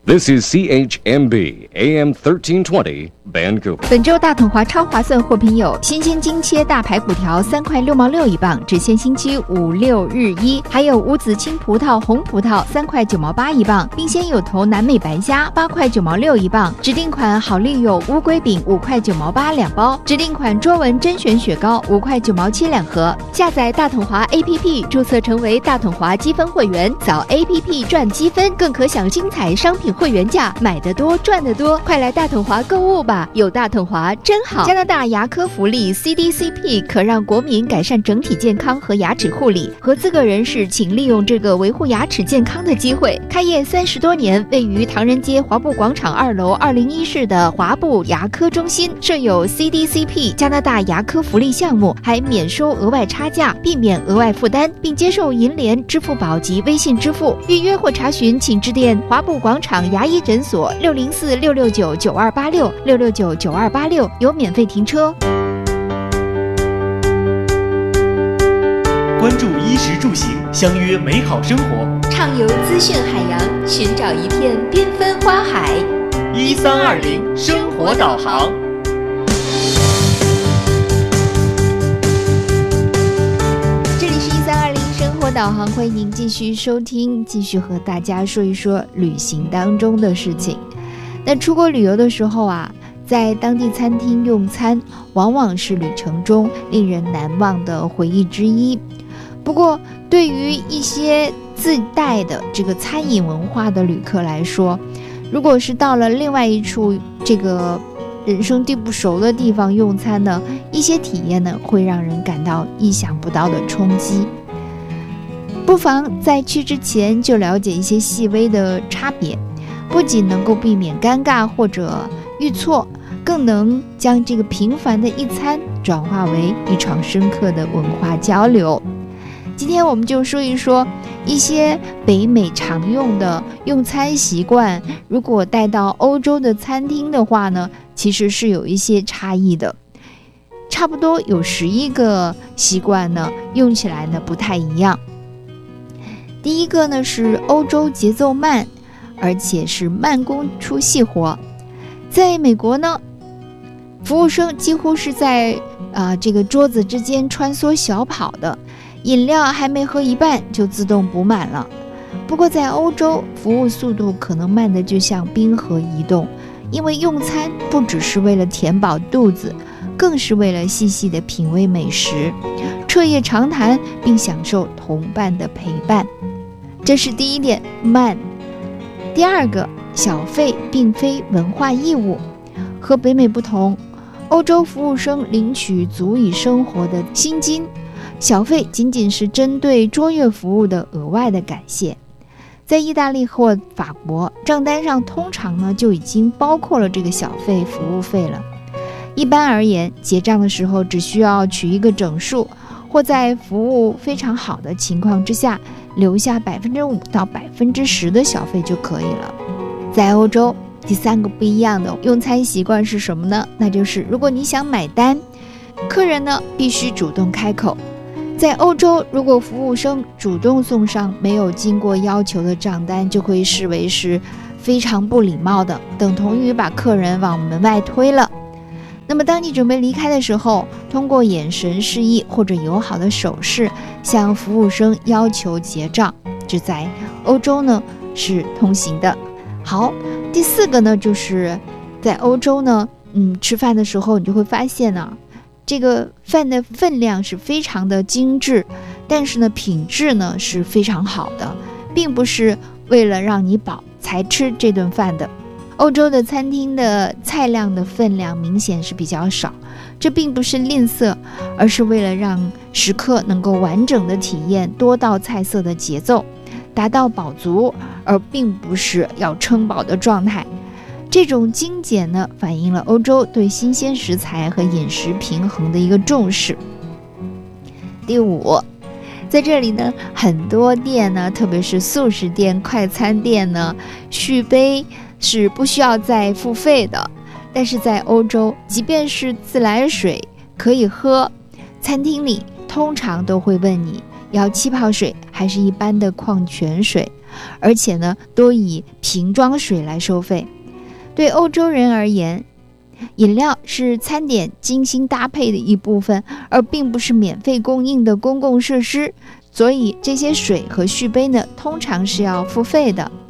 This is CHMB AM 1320 Vancouver。 本周大统华超划算货品有新鲜精切大排骨条3块6毛6一磅，只限星期5、6、日1；还有无籽青葡萄、红葡萄3块9毛8一磅，冰鲜有头南美白虾8块9毛6一磅，指定款好利友乌龟饼5块9毛82包，指定款卓文甄选雪糕5块9毛72盒。下载大统华 APP， 注册成为大统华积分会员，扫 APP 赚积分，更可享精彩商品会员价，买得多赚得多，快来大统华购物吧！有大统华真好。加拿大牙科福利 CDCP 可让国民改善整体健康和牙齿护理，合资格人士请利用这个维护牙齿健康的机会。开业30多年，位于唐人街华埠广场2楼201室的华埠牙科中心，设有 CDCP 加拿大牙科福利项目，还免收额外差价，避免额外负担，并接受银联、支付宝及微信支付。预约或查询请致电华埠广场牙医诊所604-669-9286 有免费停车。 关注衣食住行，相约美好生活， 畅游资讯海洋，寻找一片缤纷花海。 1320生活导航。 这里是1320生活导航，欢迎您继续收听，继续和大家说一说旅行当中的事情。那出国旅游的时候啊，在当地餐厅用餐往往是旅程中令人难忘的回忆之一。不过对于一些自带的这个餐饮文化的旅客来说，如果是到了另外一处这个人生地不熟的地方用餐呢，一些体验呢会让人感到意想不到的冲击。不妨在去之前就了解一些细微的差别，不仅能够避免尴尬或者遇错，更能将这个平凡的一餐转化为一场深刻的文化交流。今天我们就说一说一些北美常用的用餐习惯，如果带到欧洲的餐厅的话呢，其实是有一些差异的。差不多有11个习惯呢，用起来呢不太一样。第一个呢是欧洲节奏慢，而且是慢工出细活。在美国呢，服务生几乎是在这个桌子之间穿梭小跑的，饮料还没喝一半就自动补满了。不过在欧洲，服务速度可能慢得就像冰河移动，因为用餐不只是为了填饱肚子，更是为了细细地品味美食，彻夜长谈，并享受同伴的陪伴。这是第一点，慢。第二个，小费并非文化义务。和北美不同，欧洲服务生领取足以生活的薪金，小费仅仅是针对卓越服务的额外的感谢。在意大利或法国，账单上通常呢就已经包括了这个小费服务费了。一般而言，结账的时候只需要取一个整数，或在服务非常好的情况之下留下5%到10%的小费就可以了。在欧洲，第三个不一样的用餐习惯是什么呢？那就是如果你想买单，客人呢必须主动开口。在欧洲，如果服务生主动送上没有经过要求的账单，就会视为是非常不礼貌的，等同于把客人往门外推了。那么当你准备离开的时候，通过眼神示意或者友好的手势向服务生要求结账，这在欧洲呢是通行的。好，第四个呢，就是在欧洲呢，吃饭的时候你就会发现呢，这个饭的分量是非常的精致，但是呢品质呢是非常好的，并不是为了让你饱才吃这顿饭的。欧洲的餐厅的菜量的分量明显是比较少，这并不是吝啬，而是为了让食客能够完整的体验多道菜色的节奏，达到饱足，而并不是要撑饱的状态。这种精简呢，反映了欧洲对新鲜食材和饮食平衡的一个重视。第五，在这里呢，很多店呢，特别是速食店、快餐店呢，续杯是不需要再付费的。但是在欧洲，即便是自来水可以喝，餐厅里通常都会问你要气泡水还是一般的矿泉水。 而且呢，都以瓶装水来收费。对欧洲人而言，饮料是餐点精心搭配的一部分，而并不是免费供应的公共设施，所以这些水和续杯呢，通常是要付费的。